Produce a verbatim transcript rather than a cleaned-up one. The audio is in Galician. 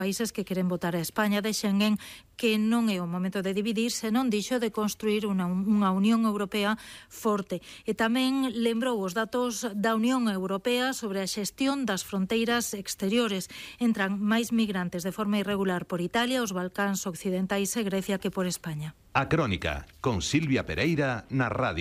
países que queren votar a España de Schengen que non é o momento de dividir, senón dixo de construir unha, unha Unión Europea forte. E tamén lembrou os datos da Unión Europea sobre a xestión das fronteiras exteriores. Entran máis migrantes de forma irregular por Italia, os Balcáns occidentais e Grecia que por España. A Crónica, con Silvia Pereira na Radio.